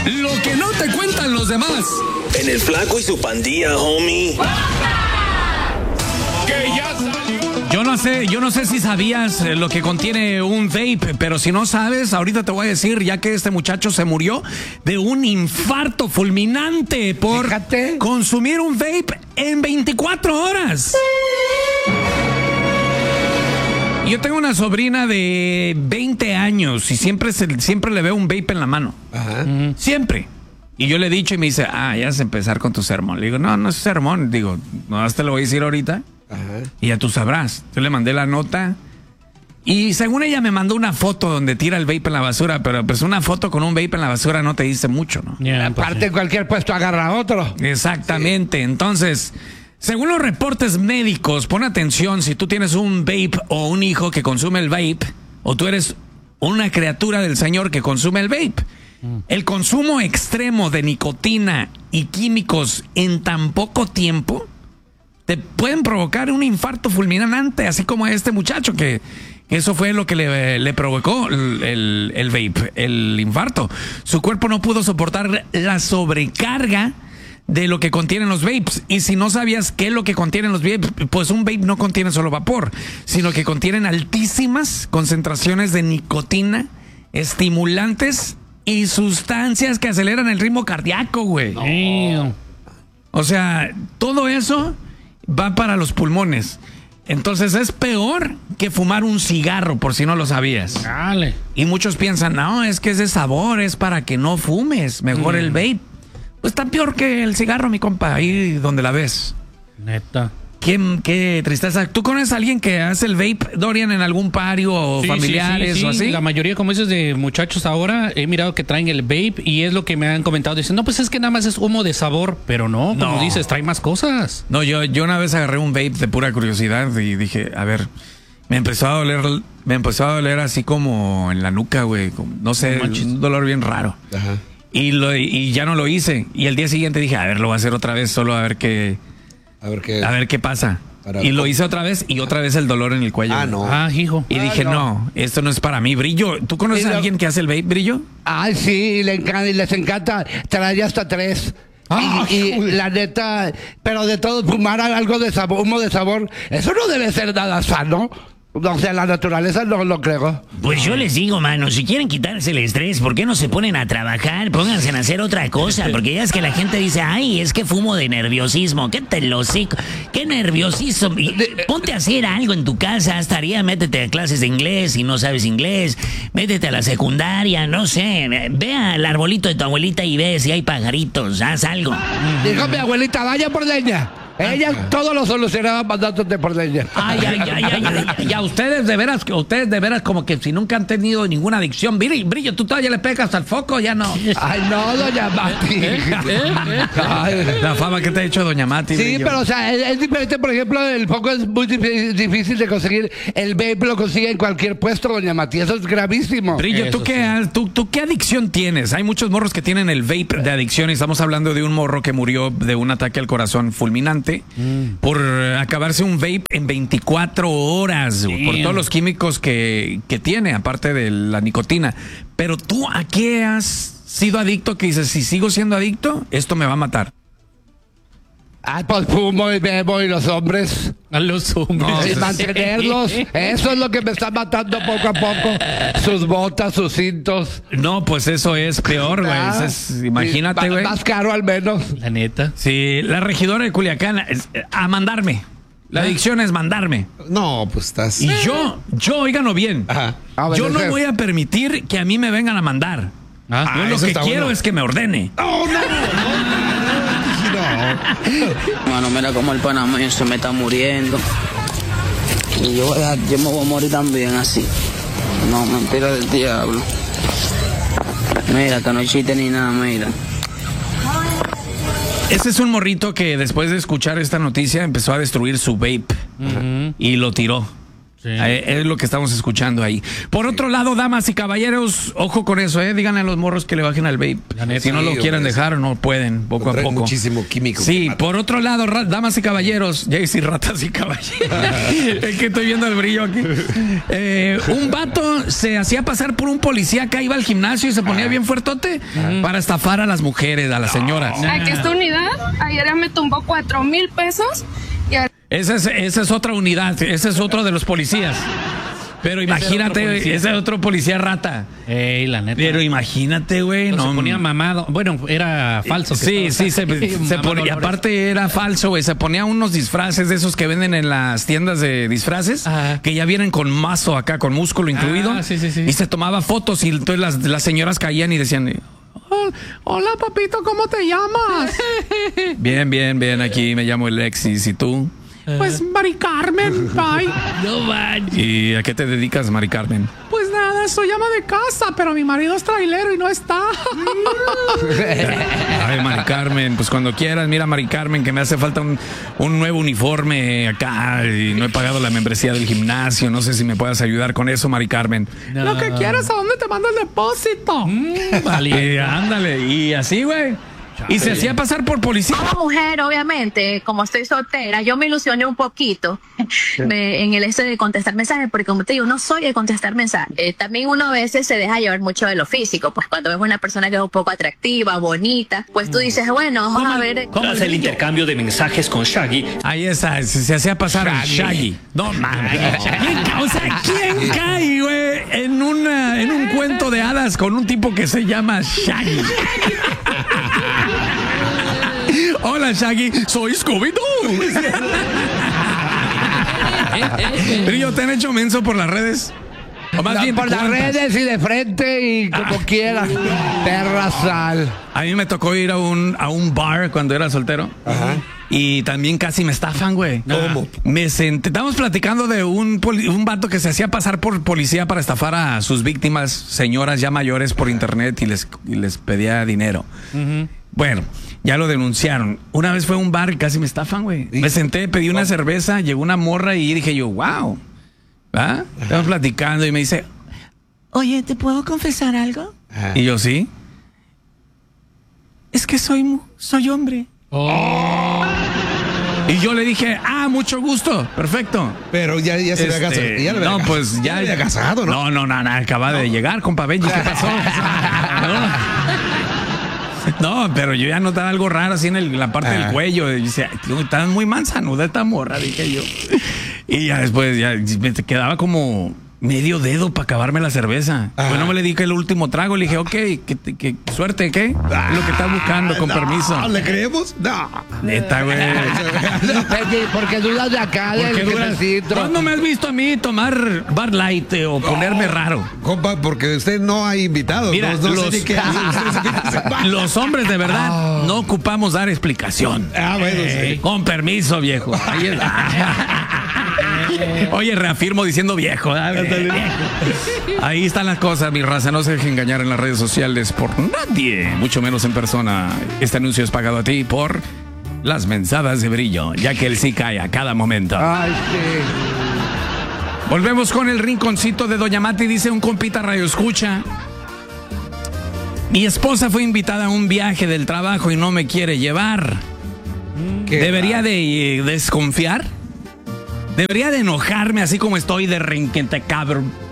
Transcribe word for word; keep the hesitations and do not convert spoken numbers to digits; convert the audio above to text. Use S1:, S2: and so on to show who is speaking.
S1: Lo que no te cuentan los demás.
S2: En el Flaco y su pandilla, homie.
S1: Que ya salió. Yo no sé, yo no sé si sabías lo que contiene un vape, pero si no sabes, ahorita te voy a decir, ya que este muchacho se murió de un infarto fulminante por Fíjate. consumir un vape en veinticuatro horas. Yo tengo una sobrina de veinte años y siempre, se, siempre le veo un vape en la mano. Ajá. Mm, siempre. Y yo le he dicho y me dice, ah, ya vas a empezar con tu sermón. Le digo, no, no es sermón. Digo, no, te lo voy a decir ahorita. Ajá. Y ya tú sabrás. Yo le mandé la nota y según ella me mandó una foto donde tira el vape en la basura, pero pues una foto con un vape en la basura no te dice mucho, ¿no?
S3: Yeah, pues, aparte, sí. Cualquier puesto agarra otro.
S1: Exactamente. Sí. Entonces, según los reportes médicos, pon atención, si tú tienes un vape o un hijo que consume el vape, o tú eres una criatura del Señor que consume el vape, mm. el consumo extremo de nicotina y químicos en tan poco tiempo te pueden provocar un infarto fulminante, así como a este muchacho que eso fue lo que le, le provocó el, el, el vape, el infarto. Su cuerpo no pudo soportar la sobrecarga de lo que contienen los vapes. Y si no sabías qué es lo que contienen los vapes, pues un vape no contiene solo vapor, sino que contienen altísimas concentraciones de nicotina, estimulantes y sustancias que aceleran el ritmo cardíaco, güey. No. O sea, todo eso va para los pulmones. Entonces es peor que fumar un cigarro, por si no lo sabías. Dale. Y muchos piensan, no, es que es de sabor, es para que no fumes, mejor mm. el vape. Pues está peor que el cigarro, mi compa, ahí donde la ves. Neta. Qué, qué tristeza. ¿Tú conoces a alguien que hace el vape, Dorian, en algún pario o sí, familiares sí, sí, sí. o así?
S4: La mayoría, como dices, de muchachos ahora, he mirado que traen el vape y es lo que me han comentado. Dicen, no, pues es que nada más es humo de sabor, pero no, como no. dices, trae más cosas.
S1: No, yo, yo una vez agarré un vape de pura curiosidad y dije, a ver, me empezó a doler, me empezó a doler así como en la nuca, güey, no sé, no un dolor bien raro. Ajá. Y, lo, y ya no lo hice. Y el día siguiente dije, a ver, lo voy a hacer otra vez, solo a ver qué... A ver qué, a ver qué pasa. Para y lo hice otra vez y otra vez el dolor en el cuello.
S3: Ah, no. Ah, hijo.
S1: Y ah, dije, no. no, esto no es para mí. Brillo, ¿tú conoces a alguien que hace el vape, Brillo?
S3: Ay, sí, le encanta, les encanta. Trae hasta tres. Ah, y, y la neta, pero de todo, fumar algo de sabor, humo de sabor, eso no debe ser nada sano. O sea, la naturaleza no lo creo.
S5: Pues yo les digo, mano, si quieren quitarse el estrés, ¿por qué no se ponen a trabajar? Pónganse a hacer otra cosa, porque ya es que la gente dice, ay, es que fumo de nerviosismo. ¿Qué te lo sé? ¿Qué nerviosismo? Ponte a hacer algo en tu casa, haz tarea, métete a clases de inglés si no sabes inglés, métete a la secundaria, no sé, ve al arbolito de tu abuelita y ve si hay pajaritos, haz algo.
S3: Dijo mi abuelita, vaya por leña. Ella ah, todo lo solucionaba mandándote por leña.
S1: Ay, ay, ay, ay, ay, ay, ya ustedes de veras, ustedes de veras como que si nunca han tenido ninguna adicción. Brillo, Brillo, tú todavía le pegas al foco, ya no.
S3: Ay, no, doña Mati. ¿Eh? ¿Eh?
S1: Ay, la fama que te ha hecho doña Mati.
S3: Sí,
S1: Brillo.
S3: Pero o sea, es, es diferente, por ejemplo, el foco es muy difícil de conseguir. El vape lo consigue en cualquier puesto, doña Mati. Eso es gravísimo.
S1: Brillo,
S3: Eso
S1: ¿tú, qué, sí. ¿tú, ¿tú qué adicción tienes? Hay muchos morros que tienen el vape de adicción y estamos hablando de un morro que murió de un ataque al corazón fulminante. Mm. Por acabarse un vape en veinticuatro horas, Damn. por todos los químicos que, que tiene, aparte de la nicotina. Pero tú, ¿a qué has sido adicto? Que dices, si sigo siendo adicto, esto me va a matar.
S3: Ah, pues fumo y bebo y los hombres.
S4: A los hombres.
S3: No, y mantenerlos. Eso es lo que me está matando poco a poco. Sus botas, sus cintos.
S1: No, pues eso es peor, güey. Ah, es, imagínate, güey.
S3: Más caro al menos.
S4: La neta.
S1: Sí, la regidora de Culiacán, es, a mandarme. La adicción es mandarme.
S6: No, pues estás...
S1: Y yo, yo, óiganlo bien. Ajá. Yo no voy a permitir que a mí me vengan a mandar. Ah, yo ah, lo que quiero bueno. es que me ordene.
S6: ¡Oh, no! no.
S7: Mano, mira cómo el panameño se me está muriendo. Y yo, voy a, yo me voy a morir también así. No, mentira del diablo. Mira, que no hay chiste ni nada, mira.
S1: Ese es un morrito que después de escuchar esta noticia empezó a destruir su vape. Uh-huh. Y lo tiró. Sí. Eh, es lo que estamos escuchando ahí. Por otro lado, damas y caballeros, ojo con eso, eh. Díganle a los morros que le bajen al vape. Si no lo
S6: sí,
S1: quieren
S6: hombre,
S1: dejar, no pueden, poco a poco.
S6: Muchísimo químico.
S1: Sí, por otro lado, ra- damas y caballeros, ya hice ratas y caballeros. Es que estoy viendo el brillo aquí. Eh, un vato se hacía pasar por un policía que iba al gimnasio y se ponía bien fuertote para estafar a las mujeres, a las señoras.
S8: Aquí esta unidad, ayer me tumbó cuatro mil pesos. Y a...
S1: Esa es, esa es otra unidad, ese es otro de los policías. Pero imagínate, ese, policía. ese otro policía rata.
S4: Ey, la neta.
S1: Pero imagínate, güey.
S4: No,
S1: no
S4: se ponía mamado. Bueno, era falso. Que
S1: sí, sí, se, se ponía. Y aparte era falso, güey. Se ponía unos disfraces de esos que venden en las tiendas de disfraces. Ajá. Que ya vienen con mazo acá, con músculo incluido.
S4: Ah, sí, sí, sí.
S1: Y se tomaba fotos y entonces las, las señoras caían y decían... Hola, papito, ¿cómo te llamas? Bien, bien, bien. Aquí me llamo Alexis. ¿Y tú? Pues Mari Carmen, bye.
S5: No manches.
S1: ¿Y a qué te dedicas, Mari Carmen?
S9: Pues nada, soy ama de casa, pero mi marido es trailero y no está.
S1: Ay, Mari Carmen, pues cuando quieras, mira, Mari Carmen, que me hace falta un, un nuevo uniforme acá y no he pagado la membresía del gimnasio. No sé si me puedas ayudar con eso, Mari Carmen.
S9: No. Lo que quieras, ¿a dónde te mando el depósito?
S1: Mm, vale. Y ándale, y así, güey. Y se hacía pasar por policía.
S10: Como mujer, obviamente, como estoy soltera, yo me ilusioné un poquito me, en el hecho de contestar mensajes, porque como te digo, no soy de contestar mensajes. Eh, también uno a veces se deja llevar mucho de lo físico, pues cuando ves una persona que es un poco atractiva, bonita, pues tú dices, bueno, vamos a ver.
S11: ¿Cómo es el intercambio de mensajes con Shaggy?
S1: Ahí está, se, se hacía pasar Shaggy. Shaggy. No, mames. O sea, ¿quién cae, güey, en, una, en un cuento de hadas con un tipo que se llama Shaggy? Hola, Shaggy, soy Scooby-Doo. Río, ¿te han hecho menso por las redes?
S3: O más no, bien, por ¿cuántas? Las redes y de frente y como ah. quieras. Perra sal.
S1: A mí me tocó ir a un, a un bar cuando era soltero. Ajá. Y también casi me estafan, güey.
S6: ¿Cómo?
S1: Me senté, estábamos platicando de un, un vato que se hacía pasar por policía para estafar a sus víctimas, señoras ya mayores, por internet y les, y les pedía dinero. Uh-huh. Bueno, ya lo denunciaron. Una vez fue a un bar y casi me estafan, güey. Me senté, pedí una cerveza, llegó una morra y dije yo, wow. ¿Va? Estamos platicando y me dice, oye, ¿te puedo confesar algo? Ajá. Y yo, sí. Es que soy, soy hombre. Oh. Y yo le dije, ah, mucho gusto, perfecto.
S6: Pero ya, ya se este, había casado. Ya
S1: no, pues ya.
S6: Ya había casado, ¿no?
S1: No, no, no, no acaba no. de llegar, compa Benji, ¿qué pasó? No, pero yo ya notaba algo raro así en el, la parte ah. del cuello. Y dice, estás muy manzanuda esta morra, dije yo. Y ya después ya me quedaba como medio dedo para acabarme la cerveza. Ajá. Bueno, me le dije el último trago, le dije, ok, que, que suerte, ¿qué? Ah, lo que estás buscando, con
S6: no,
S1: permiso.
S6: ¿Le creemos? No.
S1: Neta, güey.
S3: Porque dudas de acá, del
S1: ¿Cuándo me has visto a mí tomar Bud Light eh, o ponerme oh, raro?
S6: Compa, porque usted no ha invitado.
S1: Mira,
S6: no, no
S1: los,
S6: sé ni qué
S1: los hombres de verdad oh. no ocupamos dar explicación.
S6: Ah, bueno,
S1: eh,
S6: sí.
S1: Con permiso, viejo. Ahí está. Oye, reafirmo diciendo viejo, ¿eh? Ahí están las cosas, mi raza. No se deje engañar en las redes sociales por nadie, mucho menos en persona. Este anuncio es pagado a ti por las mensadas de brillo, ya que él sí cae a cada momento.
S3: Ay, sí.
S1: Volvemos con el rinconcito de Doña Mati. Dice un compita radio escucha: mi esposa fue invitada a un viaje del trabajo y no me quiere llevar. ¿Debería de eh, desconfiar? ¿Debería de enojarme así como estoy de renquente cabrón?